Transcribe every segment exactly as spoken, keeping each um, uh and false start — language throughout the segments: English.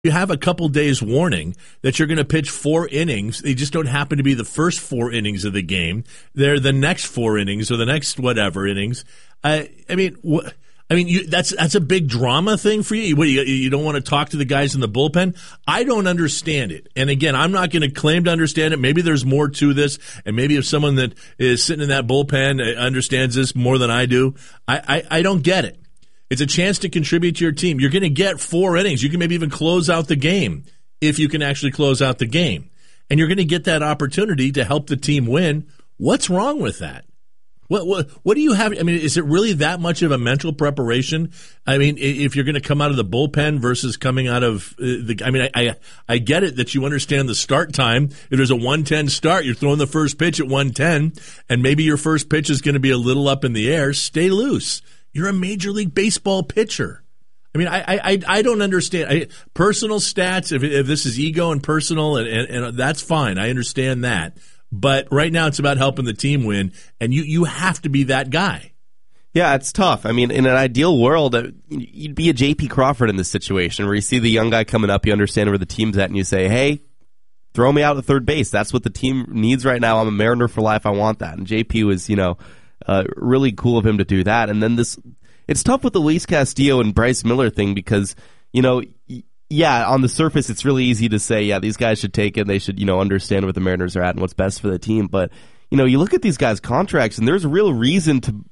you have a couple days warning that you're going to pitch four innings. They just don't happen to be the first four innings of the game. They're the next four innings or the next whatever innings. I, I mean, wh- I mean, you, that's that's a big drama thing for you. What, you. You don't want to talk to the guys in the bullpen? I don't understand it. And again, I'm not going to claim to understand it. Maybe there's more to this, and maybe if someone that is sitting in that bullpen understands this more than I do, I, I, I don't get it. It's a chance to contribute to your team. You're going to get four innings. You can maybe even close out the game if you can actually close out the game. And you're going to get that opportunity to help the team win. What's wrong with that? What, what what do you have? I mean, is it really that much of a mental preparation? I mean, if you're going to come out of the bullpen versus coming out of the, I mean, I, I I get it that you understand the start time. If there's a one ten start, you're throwing the first pitch at one ten, and maybe your first pitch is going to be a little up in the air. Stay loose. You're a Major League Baseball pitcher. I mean, I I I don't understand I, personal stats. If if this is ego and personal, and, and, and that's fine. I understand that. But right now it's about helping the team win, and you, you have to be that guy. Yeah, it's tough. I mean, in an ideal world, you'd be a J P Crawford in this situation where you see the young guy coming up, you understand where the team's at, and you say, hey, throw me out at third base. That's what the team needs right now. I'm a Mariner for life. I want that. And J P was, you know, uh, really cool of him to do that. And then this, it's tough with the Luis Castillo and Bryce Miller thing because, you know, yeah, on the surface, it's really easy to say, yeah, these guys should take it. They should, you know, understand where the Mariners are at and what's best for the team. But, you know, you look at these guys' contracts, and there's a real reason to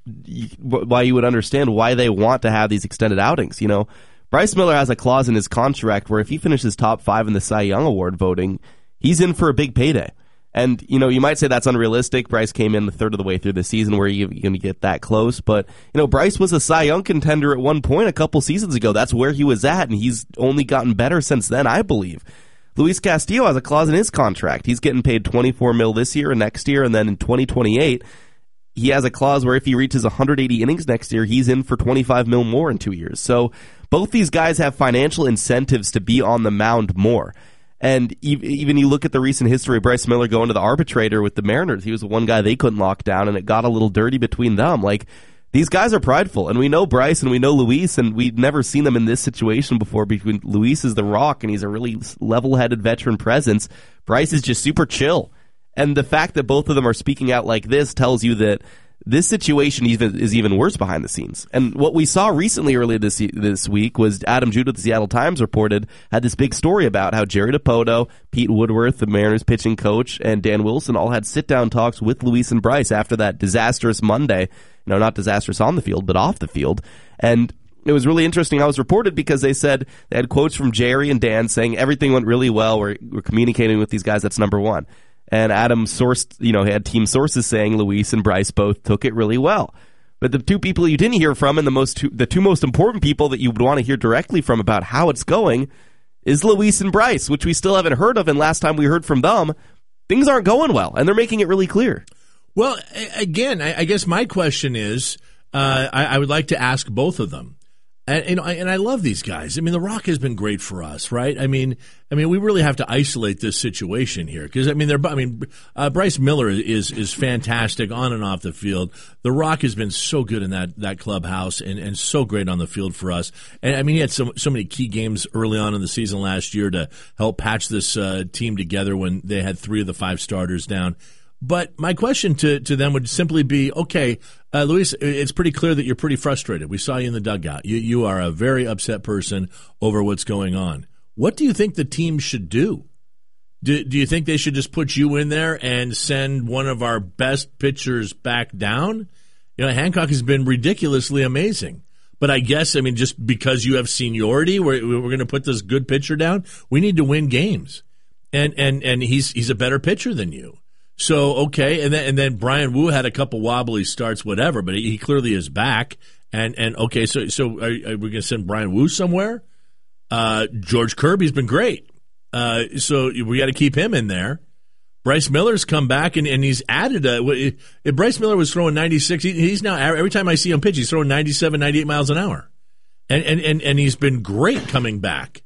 why you would understand why they want to have these extended outings. You know, Bryce Miller has a clause in his contract where if he finishes top five in the Cy Young Award voting, he's in for a big payday. And, you know, you might say that's unrealistic. Bryce came in the third of the way through the season where you're going to get that close. But, you know, Bryce was a Cy Young contender at one point a couple seasons ago. That's where he was at, and he's only gotten better since then, I believe. Luis Castillo has a clause in his contract. He's getting paid twenty-four mil this year and next year, and then in twenty twenty-eight, he has a clause where if he reaches one hundred eighty innings next year, he's in for twenty-five mil more in two years. So both these guys have financial incentives to be on the mound more. And even you look at the recent history of Bryce Miller going to the arbitrator with the Mariners. He was the one guy they couldn't lock down, and it got a little dirty between them. Like, these guys are prideful, and we know Bryce and we know Luis, and we've never seen them in this situation before. Between Luis is the Rock, and he's a really level-headed veteran presence. Bryce is just super chill. And the fact that both of them are speaking out like this tells you that this situation even is even worse behind the scenes. And what we saw recently earlier this this week was Adam Jude of the Seattle Times reported, had this big story about how Jerry Dipoto, Pete Woodworth, the Mariners pitching coach, and Dan Wilson all had sit-down talks with Luis and Bryce after that disastrous Monday. You know, not disastrous on the field, but off the field. And it was really interesting how it was reported because they said they had quotes from Jerry and Dan saying everything went really well. We're, we're communicating with these guys. That's number one. And Adam sourced, you know, he had team sources saying Luis and Bryce both took it really well. But the two people you didn't hear from, and the most two, the two most important people that you would want to hear directly from about how it's going, is Luis and Bryce, which we still haven't heard of. And last time we heard from them, things aren't going well, and they're making it really clear. Well, again, I guess my question is, uh, I, I would like to ask both of them. And, and, I, and I love these guys. I mean, The Rock has been great for us, right? I mean, I mean, we really have to isolate this situation here because I mean, they're. I mean, uh, Bryce Miller is is fantastic on and off the field. The Rock has been so good in that, that clubhouse and, and so great on the field for us. And I mean, he had so so many key games early on in the season last year to help patch this uh, team together when they had three of the five starters down. But my question to, to them would simply be, okay, uh, Luis, it's pretty clear that you're pretty frustrated. We saw you in the dugout. You you are a very upset person over what's going on. What do you think the team should do? Do, do you think they should just put you in there and send one of our best pitchers back down? You know, Hancock has been ridiculously amazing. But I guess, I mean, just because you have seniority, we're, we're going to put this good pitcher down. We need to win games. And, and, and he's he's a better pitcher than you. So, okay, and then and then Brian Wu had a couple wobbly starts, whatever, but he, he clearly is back. And, and okay, so so are, are we going to send Brian Wu somewhere? Uh, George Kirby's been great. Uh, so we got to keep him in there. Bryce Miller's come back, and, and he's added a – if Bryce Miller was throwing ninety-six, he, he's now – every time I see him pitch, he's throwing ninety-seven, ninety-eight miles an hour. And, and, and, and he's been great coming back. Do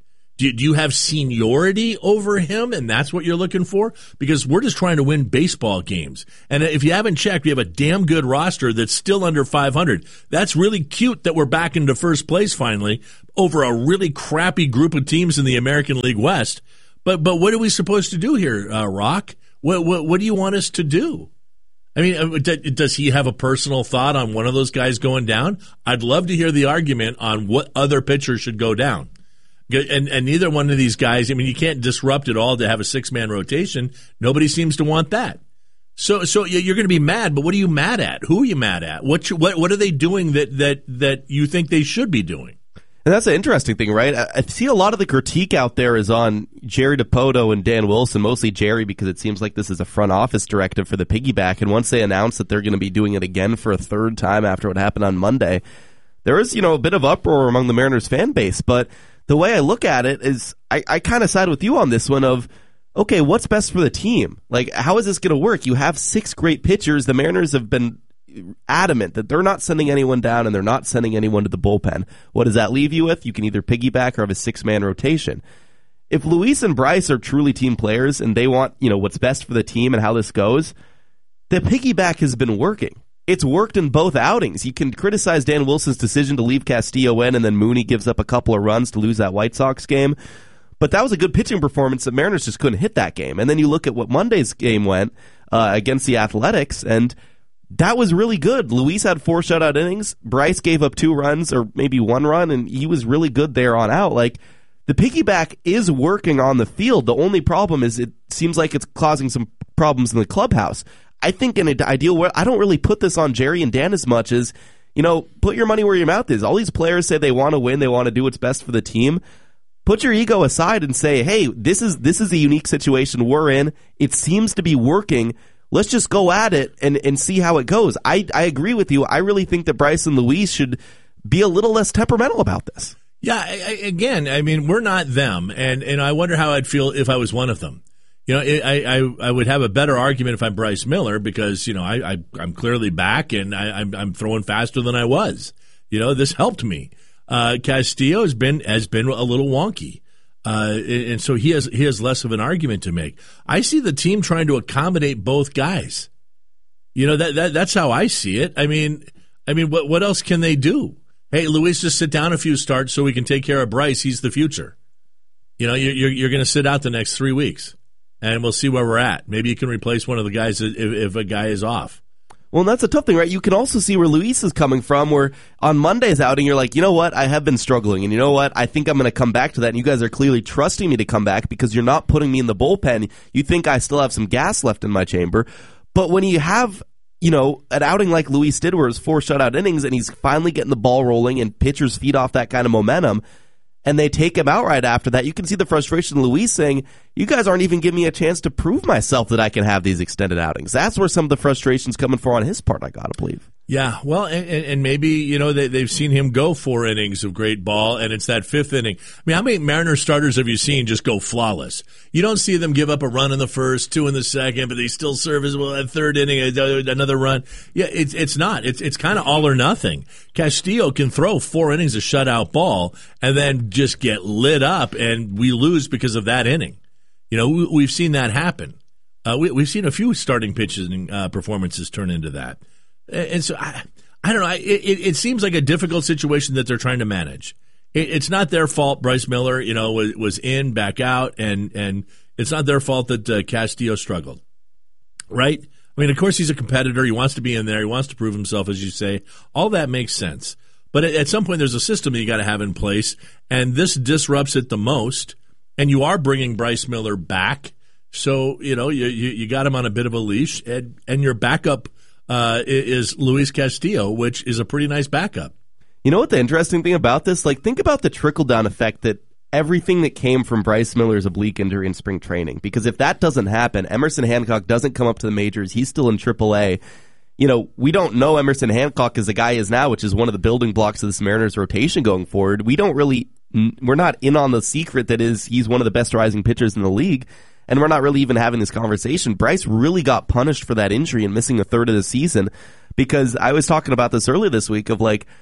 Do, do you have seniority over him, and that's what you're looking for? Because we're just trying to win baseball games. And if you haven't checked, we have a damn good roster that's still under five hundred. That's really cute that we're back into first place finally over a really crappy group of teams in the American League West. But but what are we supposed to do here, uh, Rock? What, what what do you want us to do? I mean, does he have a personal thought on one of those guys going down? I'd love to hear the argument on what other pitcher should go down. And, and neither one of these guys, I mean, you can't disrupt it all to have a six-man rotation. Nobody seems to want that. So so you're going to be mad, but what are you mad at? Who are you mad at? What what what are they doing that, that, that you think they should be doing? And that's an interesting thing, right? I see a lot of the critique out there is on Jerry DiPoto and Dan Wilson, mostly Jerry, because it seems like this is a front office directive for the piggyback. And once they announce that they're going to be doing it again for a third time after what happened on Monday, there is, you know, a bit of uproar among the Mariners fan base. But the way I look at it is I, I kind of side with you on this one of, okay, what's best for the team? Like, how is this going to work? You have six great pitchers. The Mariners have been adamant that they're not sending anyone down and they're not sending anyone to the bullpen. What does that leave you with? You can either piggyback or have a six-man rotation. If Luis and Bryce are truly team players and they want, you know, what's best for the team and how this goes, the piggyback has been working. It's worked in both outings. You can criticize Dan Wilson's decision to leave Castillo in and then Mooney gives up a couple of runs to lose that White Sox game. But that was a good pitching performance. The Mariners just couldn't hit that game. And then you look at what Monday's game went uh, against the Athletics, and that was really good. Luis had four shutout innings. Bryce gave up two runs or maybe one run, and he was really good there on out. Like, the piggyback is working on the field. The only problem is it seems like it's causing some problems in the clubhouse. I think in an ideal world, I don't really put this on Jerry and Dan as much as, you know, put your money where your mouth is. All these players say they want to win, they want to do what's best for the team. Put your ego aside and say, hey, this is this is a unique situation we're in. It seems to be working. Let's just go at it and, and see how it goes. I, I agree with you. I really think that Bryce and Luis should be a little less temperamental about this. Yeah, I, I, again, I mean, we're not them, and, and I wonder how I'd feel if I was one of them. You know, I, I, I would have a better argument if I'm Bryce Miller because, you know, I, I, I'm clearly back and I, I'm, I'm throwing faster than I was. You know, this helped me. Uh, Castillo has been has been a little wonky. Uh, and so he has he has less of an argument to make. I see the team trying to accommodate both guys. You know, that, that that's how I see it. I mean, I mean, what what else can they do? Hey, Luis, just sit down a few starts so we can take care of Bryce. He's the future. You know, you're you're, you're going to sit out the next three weeks, and we'll see where we're at. Maybe you can replace one of the guys if, if a guy is off. Well, and that's a tough thing, right? You can also see where Luis is coming from, where on Monday's outing, you're like, you know what? I have been struggling, and you know what? I think I'm going to come back to that, and you guys are clearly trusting me to come back because you're not putting me in the bullpen. You think I still have some gas left in my chamber. But when you have, you know, an outing like Luis did where it's four shutout innings, and he's finally getting the ball rolling, and pitchers feed off that kind of momentum, and they take him out right after that, you can see the frustration in Luis saying, you guys aren't even giving me a chance to prove myself that I can have these extended outings. That's where some of the frustration's coming for on his part, I gotta believe. Yeah, well, and, and maybe, you know, they, they've seen him go four innings of great ball, and it's that fifth inning. I mean, how many Mariners starters have you seen just go flawless? You don't see them give up a run in the first, two in the second, but they still serve as well at third inning, another run. Yeah, it's it's not. It's it's kind of all or nothing. Castillo can throw four innings of shutout ball and then just get lit up, and we lose because of that inning. You know, we, we've seen that happen. Uh, we, we've seen a few starting pitching uh, performances turn into that. And so, I, I don't know, it, it, it seems like a difficult situation that they're trying to manage. It, it's not their fault Bryce Miller, you know, was, was in, back out, and, and it's not their fault that uh, Castillo struggled, right? I mean, of course he's a competitor. He wants to be in there. He wants to prove himself, as you say. All that makes sense. But at, at some point there's a system that you got to have in place, and this disrupts it the most, and you are bringing Bryce Miller back. So, you know, you, you, you got him on a bit of a leash, and, and your backup Uh, is Luis Castillo, which is a pretty nice backup. You know what the interesting thing about this? Like, think about the trickle-down effect that everything that came from Bryce Miller's oblique injury in spring training. Because if that doesn't happen, Emerson Hancock doesn't come up to the majors. He's still in triple A. You know, we don't know Emerson Hancock as the guy is now, which is one of the building blocks of this Mariners rotation going forward. We don't really, we're not in on the secret that is he's one of the best rising pitchers in the league. And we're not really even having this conversation. Bryce really got punished for that injury and missing a third of the season, because I was talking about this earlier this week of like,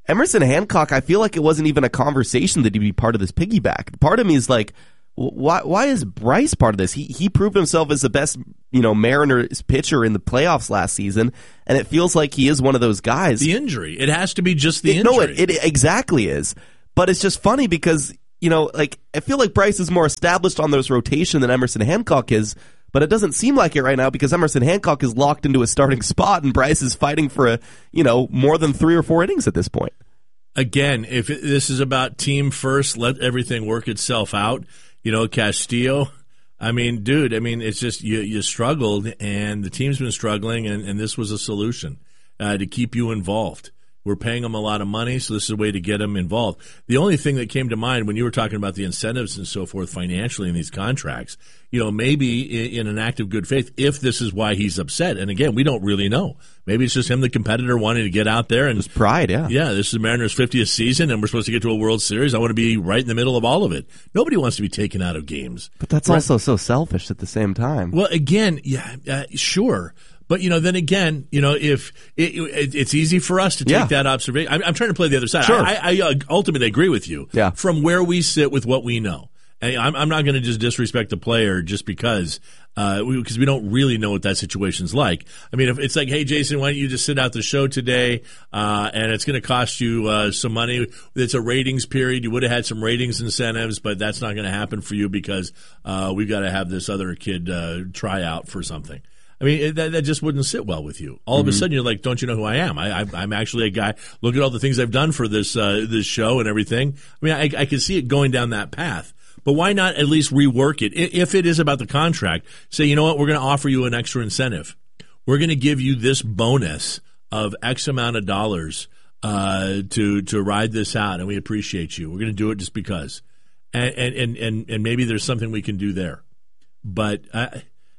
Emerson Hancock, I feel like it wasn't even a conversation that he'd be part of this piggyback. Part of me is like, why why is Bryce part of this? He he proved himself as the best, you know, Mariners pitcher in the playoffs last season, and it feels like he is one of those guys. The injury. It has to be just the it, injury. No, it, it exactly is. But it's just funny because, you know, like, I feel like Bryce is more established on this rotation than Emerson Hancock is, but it doesn't seem like it right now because Emerson Hancock is locked into a starting spot and Bryce is fighting for a, you know, more than three or four innings at this point. Again, if it, this is about team first, let everything work itself out. You know, Castillo, I mean, dude, I mean, it's just you, you struggled and the team's been struggling, and, and this was a solution uh, to keep you involved. We're paying them a lot of money, so this is a way to get them involved. The only thing that came to mind when you were talking about the incentives and so forth financially in these contracts, you know, maybe in an act of good faith, if this is why he's upset. And again, we don't really know. Maybe it's just him, the competitor, wanting to get out there. And it's pride, yeah. Yeah, this is Mariners' fiftieth season, and we're supposed to get to a World Series. I want to be right in the middle of all of it. Nobody wants to be taken out of games. But that's right. Also so selfish at the same time. Well, again, yeah, uh, sure. But, you know, then again, you know, if it, it, it's easy for us to take yeah. that observation. I'm, I'm trying to play the other side. Sure. I, I, I ultimately agree with you yeah. from where we sit with what we know. And I'm, I'm not going to just disrespect the player just because, uh, we, because we don't really know what that situation's like. I mean, if it's like, hey, Jason, why don't you just sit out the show today, uh, and it's going to cost you uh, some money. It's a ratings period. You would have had some ratings incentives, but that's not going to happen for you because uh, we've got to have this other kid uh, try out for something. I mean, that, that just wouldn't sit well with you. All mm-hmm. of a sudden, you're like, don't you know who I am? I, I, I'm actually a guy. Look at all the things I've done for this uh, this show and everything. I mean, I, I can see it going down that path. But why not at least rework it? If it is about the contract, say, you know what, we're going to offer you an extra incentive. We're going to give you this bonus of X amount of dollars uh, to to ride this out, and we appreciate you. We're going to do it just because. And, and, and, and maybe there's something we can do there. But I,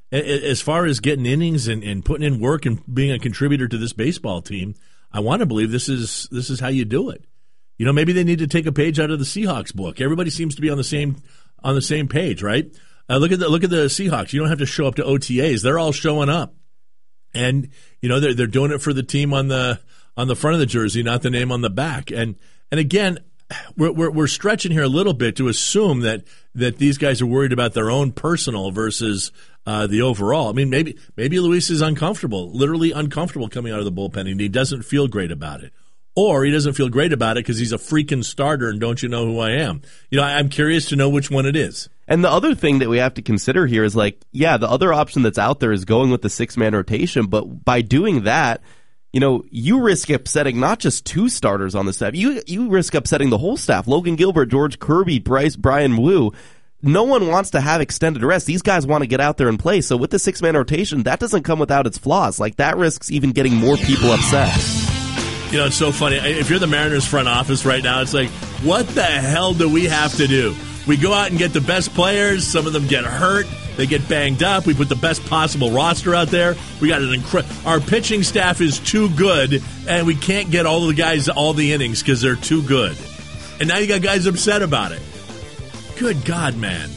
as far as getting innings and, and putting in work and being a contributor to this baseball team, I want to believe this is this is how you do it. You know, maybe they need to take a page out of the Seahawks book. Everybody seems to be on the same on the same page, right? Uh, look at the look at the Seahawks. You don't have to show up to O T As; they're all showing up, and you know they're they're doing it for the team on the on the front of the jersey, not the name on the back. And and again, we're we're, we're stretching here a little bit to assume that that these guys are worried about their own personal versus uh, the overall. I mean, maybe maybe Luis is uncomfortable, literally uncomfortable coming out of the bullpen, and he doesn't feel great about it. Or he doesn't feel great about it because he's a freaking starter and don't you know who I am? You know, I'm curious to know which one it is. And the other thing that we have to consider here is like, yeah, the other option that's out there is going with the six-man rotation, but by doing that, you know, you risk upsetting not just two starters on the staff. You you risk upsetting the whole staff. Logan Gilbert, George Kirby, Bryce, Brian Wu. No one wants to have extended rest. These guys want to get out there and play. So with the six-man rotation, that doesn't come without its flaws. Like, that risks even getting more people upset. You know, it's so funny. If you're the Mariners front office right now, it's like, what the hell do we have to do? We go out and get the best players. Some of them get hurt. They get banged up. We put the best possible roster out there. We got an incredible. Our pitching staff is too good, and we can't get all the guys all the innings because they're too good. And now you got guys upset about it. Good God, man.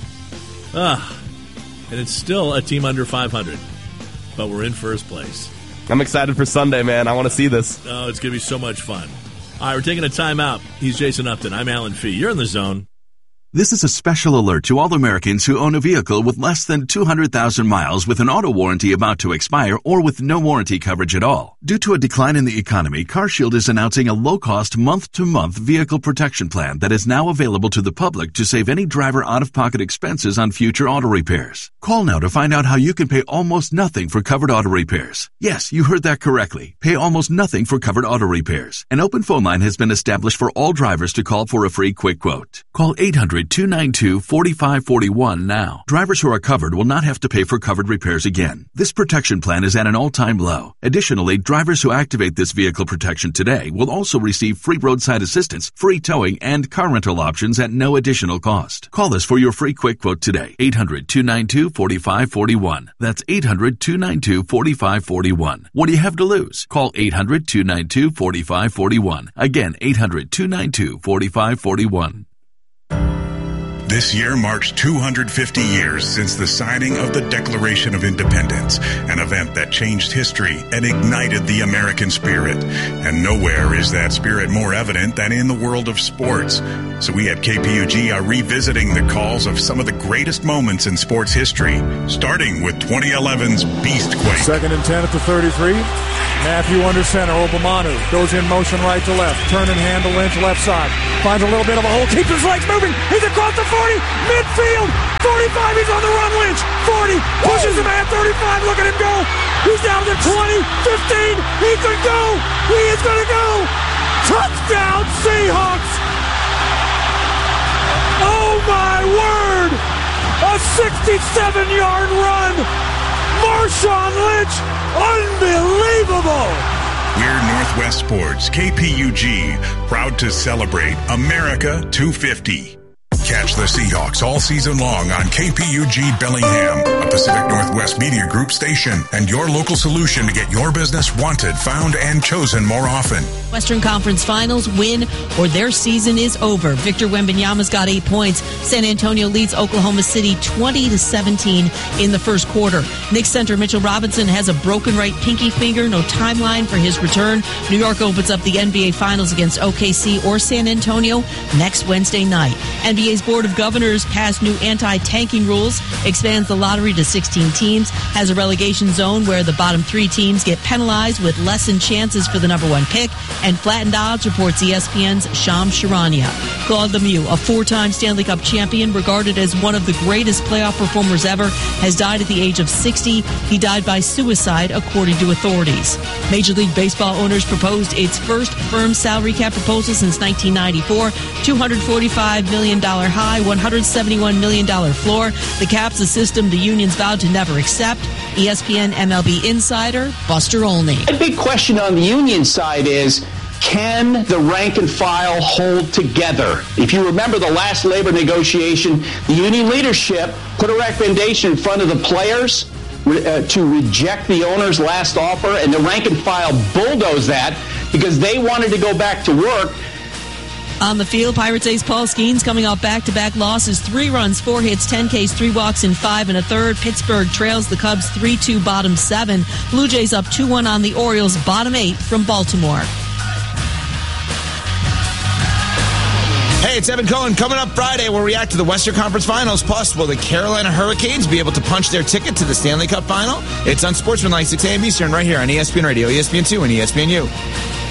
Ugh. And it's still a team under five hundred. But we're in first place. I'm excited for Sunday, man. I want to see this. Oh, it's going to be so much fun. All right, we're taking a timeout. He's Jason Upton. I'm Alan Fee. You're in the zone. This is a special alert to all Americans who own a vehicle with less than two hundred thousand miles with an auto warranty about to expire or with no warranty coverage at all. Due to a decline in the economy, CarShield is announcing a low-cost month-to-month vehicle protection plan that is now available to the public to save any driver out-of-pocket expenses on future auto repairs. Call now to find out how you can pay almost nothing for covered auto repairs. Yes, you heard that correctly. Pay almost nothing for covered auto repairs. An open phone line has been established for all drivers to call for a free quick quote. Call eight hundred, two nine two, four five four one now. Drivers who are covered will not have to pay for covered repairs again. This protection plan is at an all-time low. Additionally, drivers who activate this vehicle protection today will also receive free roadside assistance, free towing, and car rental options at no additional cost. Call us for your free quick quote today. eight hundred, two nine two, four five four one. That's eight hundred, two nine two, four five four one. What do you have to lose? Call eight hundred, two nine two, four five four one. Again, eight hundred, two nine two, four five four one. This year marks two hundred fifty years since the signing of the Declaration of Independence, an event that changed history and ignited the American spirit. And nowhere is that spirit more evident than in the world of sports. So we at K P U G are revisiting the calls of some of the greatest moments in sports history, starting with twenty eleven's Beastquake. Second and ten at the thirty-three. Matthew under center. Obamanu goes in motion right to left. Turn and hand to Lynch left side. Finds a little bit of a hole. Keeps his legs moving. He's across the forty. Midfield. forty-five. He's on the run. Lynch. forty. Pushes him at thirty-five. Look at him go. He's down to twenty. fifteen. He could go. He is going to go. Touchdown Seahawks. Oh my word. A sixty-seven-yard run. Marshawn Lynch. Unbelievable! We're Northwest Sports, K P U G, proud to celebrate America two fifty. Catch the Seahawks all season long on K P U G Bellingham, a Pacific Northwest Media Group station, and your local solution to get your business wanted, found, and chosen more often. Western Conference Finals, win or their season is over. Victor Wembanyama's got eight points. San Antonio leads Oklahoma City twenty to seventeen in the first quarter. Knicks center Mitchell Robinson has a broken right pinky finger. No timeline for his return. New York opens up the N B A Finals against O K C or San Antonio next Wednesday night. N B A's Board of Governors passed new anti-tanking rules, expands the lottery to sixteen teams, has a relegation zone where the bottom three teams get penalized with lessened chances for the number one pick, and flattened odds, reports E S P N's Shams Charania. Claude Lemieux, a four-time Stanley Cup champion, regarded as one of the greatest playoff performers ever, has died at the age of sixty. He died by suicide, according to authorities. Major League Baseball owners proposed its first firm salary cap proposal since nineteen ninety-four, two hundred forty-five million dollars high, one hundred seventy-one million dollars floor. The cap's a system the unions vowed to never accept. E S P N M L B insider Buster Olney. A big question on the union side is, can the rank and file hold together? If you remember the last labor negotiation, the union leadership put a recommendation in front of the players uh, to reject the owner's last offer, and the rank and file bulldozed that because they wanted to go back to work. On the field, Pirates ace Paul Skeens coming off back-to-back losses. Three runs, four hits, ten Ks, three walks in five and a third. Pittsburgh trails the Cubs three two, bottom seven. Blue Jays up two one on the Orioles, bottom eight from Baltimore. Hey, it's Evan Cohen. Coming up Friday, we'll react to the Western Conference Finals. Plus, will the Carolina Hurricanes be able to punch their ticket to the Stanley Cup Final? It's on Sportsmanlike, six a.m. Eastern, right here on E S P N Radio, E S P N two, and E S P N U.